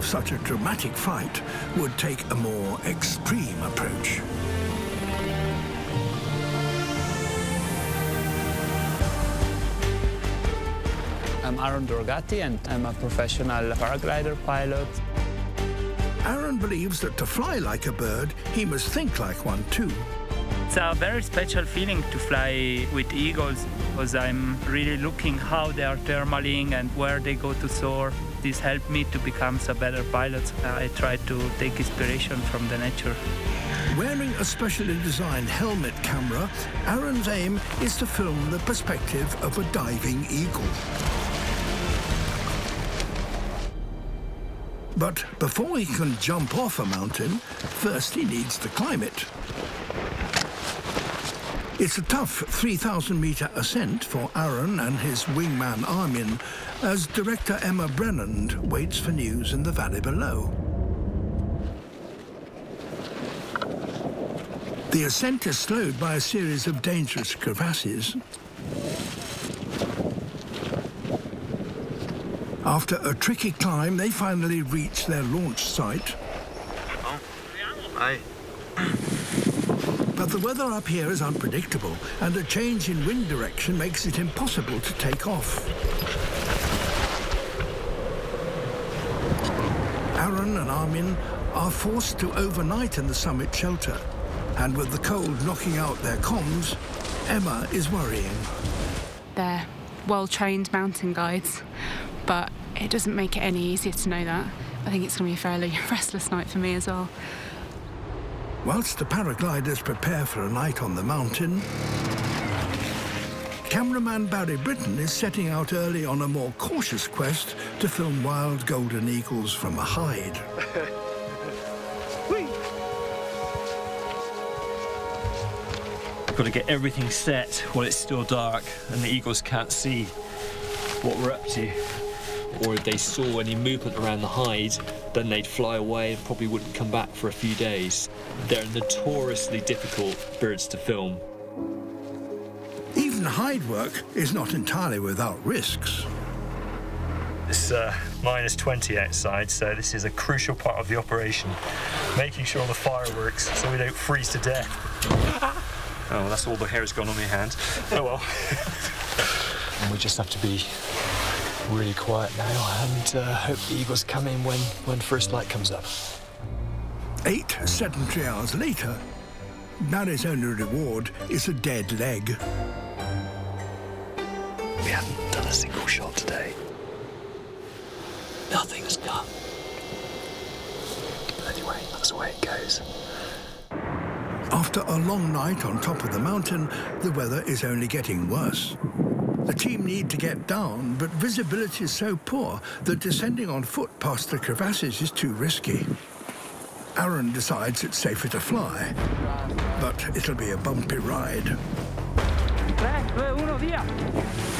of such a dramatic fight would take a more extreme approach. I'm Aaron Dorgatti and I'm a professional paraglider pilot. Aaron believes that to fly like a bird, he must think like one too. It's a very special feeling to fly with eagles because I'm really looking how they are thermaling and where they go to soar. This helped me to become a better pilot. I try to take inspiration from the nature. Wearing a specially designed helmet camera, Aaron's aim is to film the perspective of a diving eagle. But before he can jump off a mountain, first he needs to climb it. It's a tough 3,000-metre ascent for Aaron and his wingman Armin, as director Emma Brennand waits for news in the valley below. The ascent is slowed by a series of dangerous crevasses. After a tricky climb, they finally reach their launch site. Hi. But the weather up here is unpredictable, and a change in wind direction makes it impossible to take off. Aaron and Armin are forced to overnight in the summit shelter, and with the cold knocking out their comms, Emma is worrying. They're well-trained mountain guides, but it doesn't make it any easier to know that. I think it's going to be a fairly restless night for me as well. Whilst the paragliders prepare for a night on the mountain, cameraman Barry Britton is setting out early on a more cautious quest to film wild golden eagles from a hide. We've got to get everything set while it's still dark and the eagles can't see what we're up to. Or if they saw any movement around the hide, then they'd fly away and probably wouldn't come back for a few days. They're notoriously difficult birds to film. Even hide work is not entirely without risks. It's minus 20 outside, so this is a crucial part of the operation. Making sure the fire works so we don't freeze to death. Oh, that's all the hair's gone on my hand. Oh well. And we just have to be really quiet now and hope the eagles come in when first light comes up. 8 sedentary hours later, Barry's only reward is a dead leg. We haven't done a single shot today. Nothing has come. Anyway, that's the way it goes. After a long night on top of the mountain, the weather is only getting worse. The team need to get down, but visibility is so poor that descending on foot past the crevasses is too risky. Aaron decides it's safer to fly, but it'll be a bumpy ride.